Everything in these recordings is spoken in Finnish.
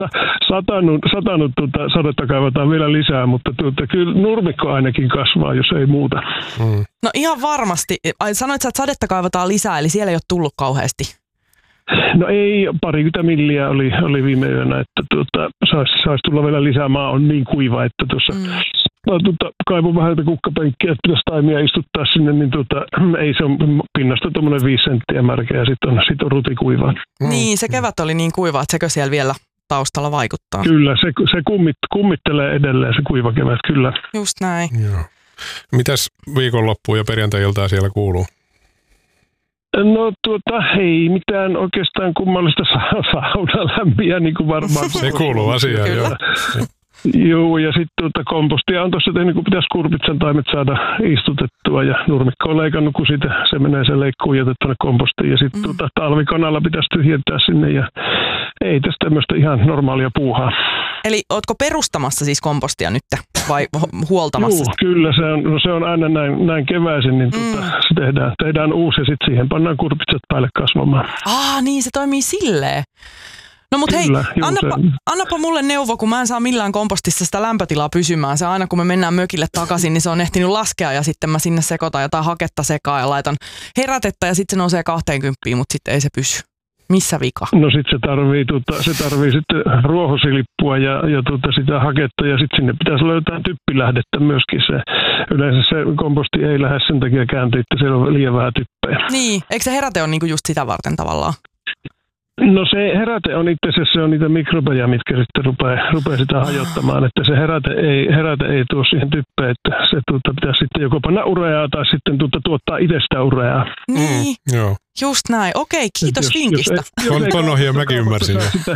satanut sadetta kaivataan vielä lisää, mutta kyllä nurmikko ainakin kasvaa, jos ei muuta. No ihan varmasti. Sanoit, että sadetta kaivataan lisää, eli siellä ei ole tullut kauheasti. No ei, 20 milliä oli viime yönä, että saisi tulla vielä lisää. Maa on niin kuiva, että tuossa kaivon vähän kukkapenkkiä, että pitäisi taimia istuttaa sinne, niin ei se on pinnasta tuommoinen 5 senttiä märkä ja sitten on rutikuivaa. Niin, se kevät oli niin kuiva, että sekö siellä vielä taustalla vaikuttaa? Kyllä, se kummittelee edelleen se kuiva kevät, kyllä. Just näin. Joo. Mitäs viikonloppuun ja perjantai-iltaa siellä kuuluu? No ei mitään oikeastaan kummallista saunalämpiä, niin kuin varmaan. Se kuuluu asiaan, joo. Joo, ja sitten kompostia on tuossa tehnyt, kun pitäisi kurpitsan taimet saada istutettua, ja nurmikko on leikannut, kun se menee se leikkuu jätet tuonne kompostiin, ja sitten talvikonalla pitäisi tyhjentää sinne, ja ei tästä tämmöistä ihan normaalia puuhaa. Eli ootko perustamassa siis kompostia nyt, vai huoltamassa? Joo, kyllä, se on aina näin keväisin, niin se tehdään uusi, ja sitten siihen pannaan kurpitsat päälle kasvamaan. Niin se toimii silleen. No mut hei, annapa mulle neuvo, kun mä en saa millään kompostissa sitä lämpötilaa pysymään. Se aina kun me mennään mökille takaisin, niin se on ehtinyt laskea ja sitten mä sinne sekoitan jotain haketta sekaan ja laitan herätettä ja sitten se nousee 20, mutta sitten ei se pysy. Missä vika? No sitten se tarvii sitten ruohosilippua ja sitä haketta ja sitten sinne pitäisi löytää typpilähdettä myöskin. Yleensä se komposti ei lähde sen takia kääntyä, että siellä on liian vähän typpejä. Niin, eikö se heräte ole niinku just sitä varten tavallaan? No se heräte on itse asiassa se on niitä mikrobeja, mitkä sitten rupeaa sitä hajottamaan, että se heräte ei tuo siihen typpeen, että se pitäisi sitten joko panna ureaa tai sitten tuottaa itsestä ureaa. Niin, joo. Just näin. Okei, kiitos vinkistä. Ton ohjeen mäkin ymmärsin.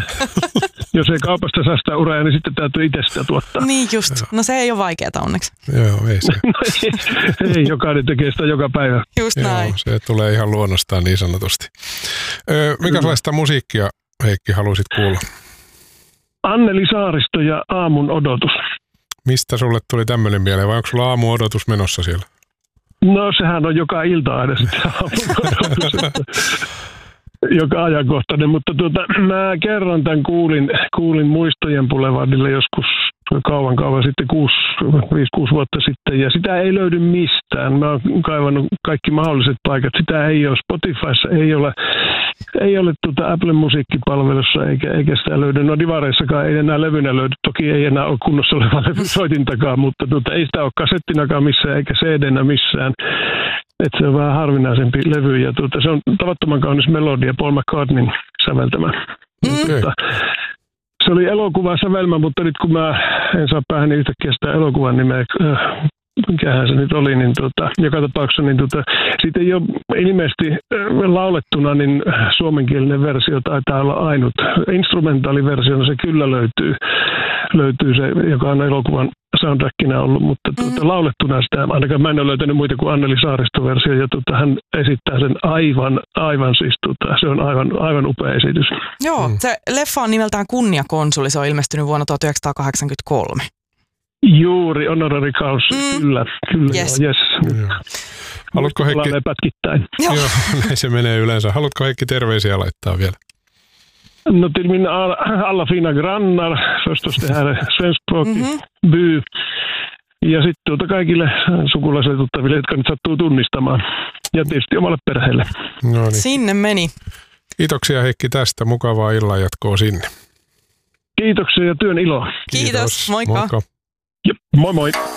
Jos ei kaupasta saa sitä ureaa, niin sitten täytyy itse sitä tuottaa. Niin just. No se ei ole vaikeaa onneksi. Joo, ei se. Ei, jokainen tekee sitä joka päivä. Just näin. Joo, se tulee ihan luonnostaan niin sanotusti. Minkälaista musiikkia, Heikki, haluaisit kuulla? Anneli Saaristo ja Aamun odotus. Mistä sulle tuli tämmöinen mieleen, vai onko sulla aamun odotus menossa siellä? No sehän on joka ilta aina sitten aamun odotus. Joka ajankohtainen, mutta mä kerran tämän kuulin Muistojen Boulevardille joskus kauan sitten, 5-6 vuotta sitten, ja sitä ei löydy mistään. Mä oon kaivannut kaikki mahdolliset paikat. Sitä ei ole Spotifyssa, ei ole Apple musiikkipalvelussa, eikä sitä löydy. No divareissakaan ei enää levynä löydy. Toki ei enää ole kunnossa oleva levy soitintakaan, mutta ei sitä ole kasettinakaan missään, eikä CD-nä missään. Että se on vähän harvinaisempi levy, ja se on tavattoman kaunis melodia, Paul McCartneyn säveltämä. Se oli elokuvan sävelmä, mutta nyt kun mä en saa päähän yhtäkkiä sitä elokuvan nimeä, mikähän se nyt oli, niin joka tapauksessa niin siitä ei ole ilmeisesti laulettuna, niin suomenkielinen versio taitaa olla ainut. Instrumentaaliversiona se kyllä löytyy se, joka on elokuvan soundtrackina ollut, mutta laulettuna sitä, ainakaan mä en ole löytänyt muita kuin Anneli Saaristo-versio, ja hän esittää sen aivan siis, se on aivan upea esitys. Joo, se leffa on nimeltään Kunniakonsuli, se on ilmestynyt vuonna 1983. Juuri, honorary causa, kyllä, yes. Yes. Haluatko Heikki? Pätkittäin. Joo, näin se menee yleensä. Haluatko Heikki terveisiä laittaa vielä? No till mina alla fina grannar, förstås det här svenskspråkig by. Ja sitten kaikille sukulaisille tuttaville, jotka nyt sattuu tunnistamaan. Ja tietysti omalle perheelle. No niin. Sinne meni. Kiitoksia Heikki tästä. Mukavaa illan jatkoa sinne. Kiitoksia ja työn iloa. Kiitos. Moikka. Moikka. Jop, moi moi.